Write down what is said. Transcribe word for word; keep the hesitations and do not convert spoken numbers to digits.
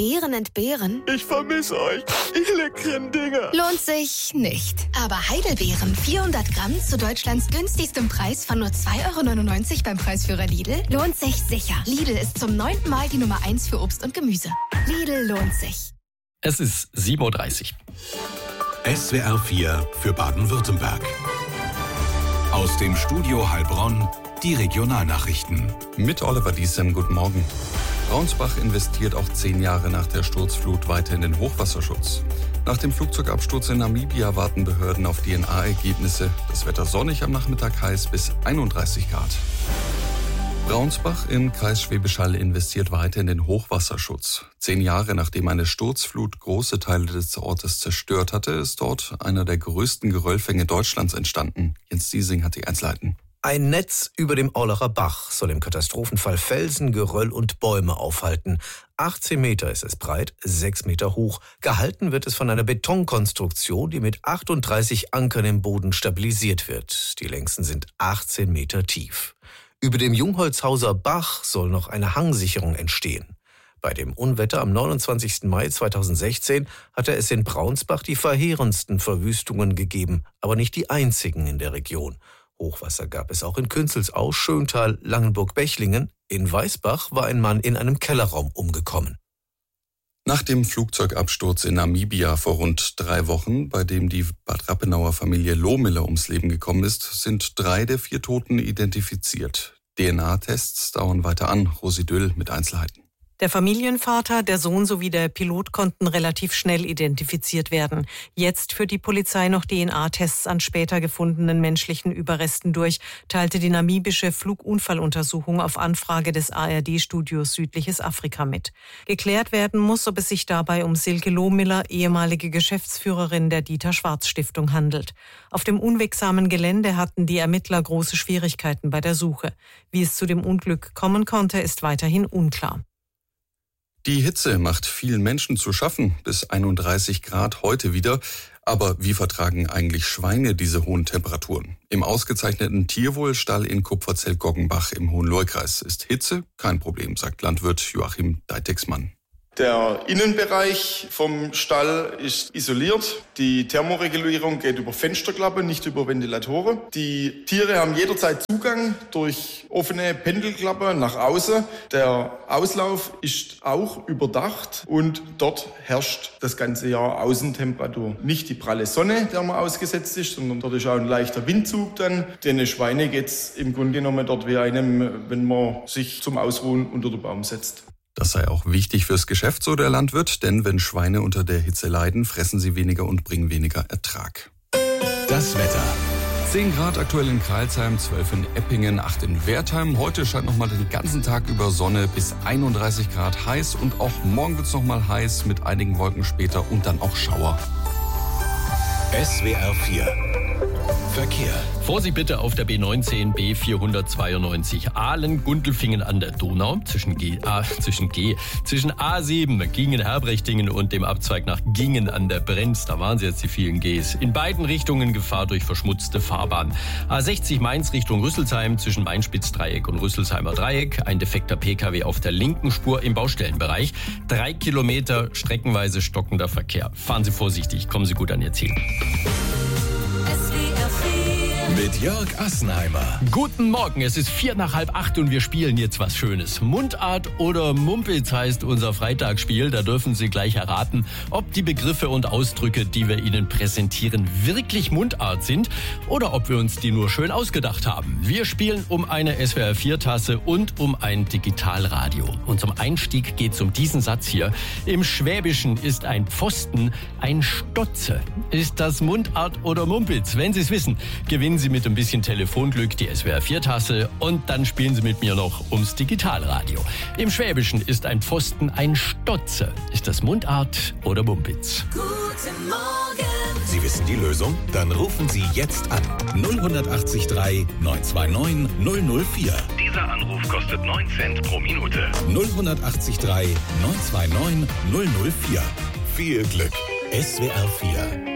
Beeren entbehren? Ich vermisse euch, ihr leckeren Dinger. Lohnt sich nicht. Aber Heidelbeeren, vierhundert Gramm zu Deutschlands günstigstem Preis von nur zwei Euro neunundneunzig beim Preisführer Lidl, lohnt sich sicher. Lidl ist zum neunten Mal die Nummer eins für Obst und Gemüse. Lidl lohnt sich. Es ist sieben Uhr dreißig. S W R vier für Baden-Württemberg. Aus dem Studio Heilbronn die Regionalnachrichten. Mit Oliver Diesem, guten Morgen. Braunsbach investiert auch zehn Jahre nach der Sturzflut weiter in den Hochwasserschutz. Nach dem Flugzeugabsturz in Namibia warten Behörden auf D N A-Ergebnisse. Das Wetter sonnig, am Nachmittag heiß bis einunddreißig Grad. Braunsbach im Kreis Schwäbisch Hall investiert weiter in den Hochwasserschutz. Zehn Jahre nachdem eine Sturzflut große Teile des Ortes zerstört hatte, ist dort einer der größten Geröllfänge Deutschlands entstanden. Jens Diesing hat die Einzelheiten. Ein Netz über dem Aulacher Bach soll im Katastrophenfall Felsen, Geröll und Bäume aufhalten. achtzehn Meter ist es breit, sechs Meter hoch. Gehalten wird es von einer Betonkonstruktion, die mit achtunddreißig Ankern im Boden stabilisiert wird. Die längsten sind achtzehn Meter tief. Über dem Jungholzhauser Bach soll noch eine Hangsicherung entstehen. Bei dem Unwetter am neunundzwanzigsten Mai zweitausendsechzehn hatte es in Braunsbach die verheerendsten Verwüstungen gegeben, aber nicht die einzigen in der Region. Hochwasser gab es auch in Künzelsau, Schöntal, Langenburg-Bechlingen. In Weißbach war ein Mann in einem Kellerraum umgekommen. Nach dem Flugzeugabsturz in Namibia vor rund drei Wochen, bei dem die Bad Rappenauer Familie Lohmiller ums Leben gekommen ist, sind drei der vier Toten identifiziert. D N A-Tests dauern weiter an. Rosi Düll mit Einzelheiten. Der Familienvater, der Sohn sowie der Pilot konnten relativ schnell identifiziert werden. Jetzt führt die Polizei noch D N A-Tests an später gefundenen menschlichen Überresten durch, teilte die namibische Flugunfalluntersuchung auf Anfrage des A R D-Studios Südliches Afrika mit. Geklärt werden muss, ob es sich dabei um Silke Lohmiller, ehemalige Geschäftsführerin der Dieter-Schwarz-Stiftung, handelt. Auf dem unwegsamen Gelände hatten die Ermittler große Schwierigkeiten bei der Suche. Wie es zu dem Unglück kommen konnte, ist weiterhin unklar. Die Hitze macht vielen Menschen zu schaffen, bis einunddreißig Grad heute wieder. Aber wie vertragen eigentlich Schweine diese hohen Temperaturen? Im ausgezeichneten Tierwohlstall in Kupferzell-Goggenbach im Hohenlohe-Kreis ist Hitze kein Problem, sagt Landwirt Joachim Deitexmann. Der Innenbereich vom Stall ist isoliert. Die Thermoregulierung geht über Fensterklappe, nicht über Ventilatoren. Die Tiere haben jederzeit Zugang durch offene Pendelklappe nach außen. Der Auslauf ist auch überdacht und dort herrscht das ganze Jahr Außentemperatur. Nicht die pralle Sonne, der man ausgesetzt ist, sondern dort ist auch ein leichter Windzug dann. Den Schweine geht's im Grunde genommen dort wie einem, wenn man sich zum Ausruhen unter den Baum setzt. Das sei auch wichtig fürs Geschäft, so der Landwirt, denn wenn Schweine unter der Hitze leiden, fressen sie weniger und bringen weniger Ertrag. Das Wetter. zehn Grad aktuell in Crailsheim, zwölf in Eppingen, acht in Wertheim. Heute scheint noch mal den ganzen Tag über Sonne, bis einunddreißig Grad heiß. Und auch morgen wird es noch mal heiß mit einigen Wolken später und dann auch Schauer. S W R vier Verkehr. Vorsicht bitte auf der B neunzehn B vierhundertzweiundneunzig Aalen-Gundelfingen an der Donau zwischen G, A, zwischen G, zwischen A sieben Gingen-Herbrechtingen und dem Abzweig nach Gingen an der Brenz. Da waren sie jetzt die vielen Gs. In beiden Richtungen Gefahr durch verschmutzte Fahrbahn. A sechzig Mainz Richtung Rüsselsheim zwischen Mainspitzdreieck und Rüsselsheimer Dreieck. Ein defekter P K W auf der linken Spur im Baustellenbereich. Drei Kilometer streckenweise stockender Verkehr. Fahren Sie vorsichtig, kommen Sie gut an Ihr Ziel. Mit Jörg Assenheimer. Guten Morgen, es ist vier nach halb acht und wir spielen jetzt was Schönes. Mundart oder Mumpitz heißt unser Freitagsspiel. Da dürfen Sie gleich erraten, ob die Begriffe und Ausdrücke, die wir Ihnen präsentieren, wirklich Mundart sind oder ob wir uns die nur schön ausgedacht haben. Wir spielen um eine S W R vier Tasse und um ein Digitalradio. Und zum Einstieg geht es um diesen Satz hier. Im Schwäbischen ist ein Pfosten ein Stotze. Ist das Mundart oder Mumpitz? Wenn Sie es wissen, gewinnen Sie mit ein bisschen Telefonglück die S W R vier Tasse und dann spielen Sie mit mir noch ums Digitalradio. Im Schwäbischen ist ein Pfosten ein Stotze. Ist das Mundart oder Mumpitz? Guten Morgen! Sie wissen die Lösung? Dann rufen Sie jetzt an. null acht drei neun zwei neun null null vier. Dieser Anruf kostet neun Cent pro Minute. null acht drei neun zwei neun null null vier. Viel Glück. S W R vier